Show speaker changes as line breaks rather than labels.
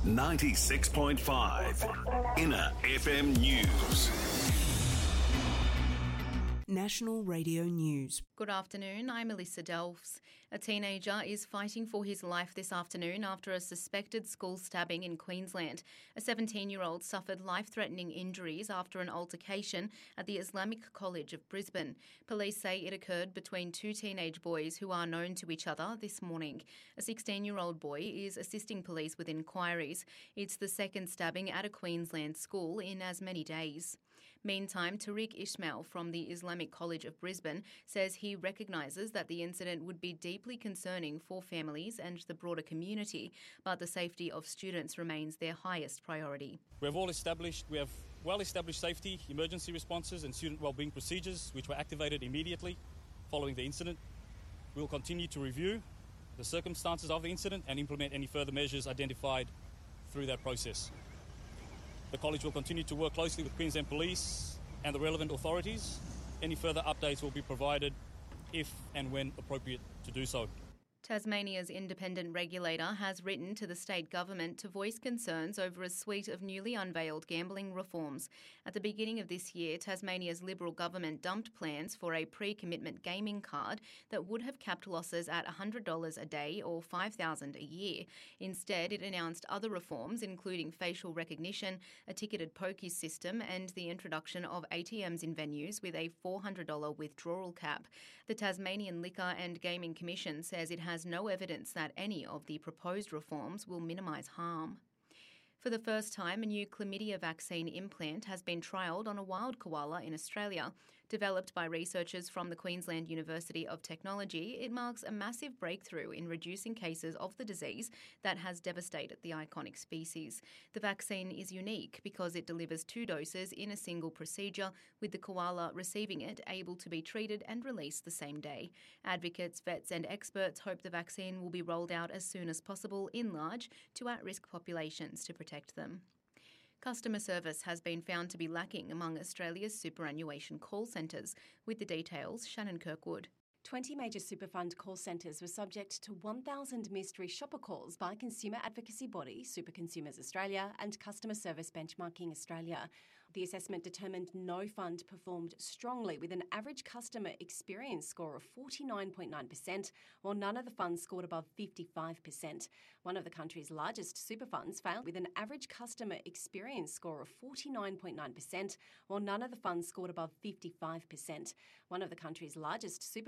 96.5 Inner FM News.
National Radio News.
Good afternoon, I'm Melissa Delfs. A teenager is fighting for his life this afternoon after a suspected school stabbing in Queensland. A 17-year-old suffered life-threatening injuries after an altercation at the Islamic College of Brisbane. Police say it occurred between two teenage boys who are known to each other this morning. A 16-year-old boy is assisting police with inquiries. It's the second stabbing at a Queensland school in as many days. Meantime, Tariq Ismail from the Islamic College of Brisbane says he recognises that the incident would be deeply concerning for families and the broader community, but the safety of students remains their highest priority.
We have well-established safety, emergency responses and student wellbeing procedures which were activated immediately following the incident. We will continue to review the circumstances of the incident and implement any further measures identified through that process. The college will continue to work closely with Queensland Police and the relevant authorities. Any further updates will be provided if and when appropriate to do so.
Tasmania's independent regulator has written to the state government to voice concerns over a suite of newly unveiled gambling reforms. At the beginning of this year, Tasmania's Liberal government dumped plans for a pre-commitment gaming card that would have capped losses at $100 a day or $5,000 a year. Instead, it announced other reforms, including facial recognition, a ticketed pokies system and the introduction of ATMs in venues with a $400 withdrawal cap. The Tasmanian Liquor and Gaming Commission says it has no evidence that any of the proposed reforms will minimise harm. For the first time, a new chlamydia vaccine implant has been trialled on a wild koala in Australia. Developed by researchers from the Queensland University of Technology, it marks a massive breakthrough in reducing cases of the disease that has devastated the iconic species. The vaccine is unique because it delivers 2 doses in a single procedure, with the koala receiving it able to be treated and released the same day. Advocates, vets and experts hope the vaccine will be rolled out as soon as possible in large to at-risk populations to protect them. Customer service has been found to be lacking among Australia's superannuation call centres. With the details, Shannon Kirkwood.
20 major super fund call centres were subject to 1,000 mystery shopper calls by consumer advocacy body Super Consumers Australia and Customer Service Benchmarking Australia. The assessment determined no fund performed strongly with an average customer experience score of 49.9%, while none of the funds scored above 55%. One of the country's largest super funds failed with an average customer experience score of 49.9%, while none of the funds scored above 55%. One of the country's largest super